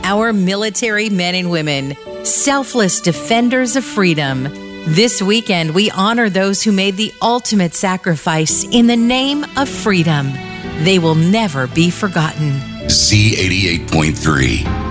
our military men and women, selfless defenders of freedom. This weekend, we honor those who made the ultimate sacrifice in the name of freedom. They will never be forgotten. Z88.3.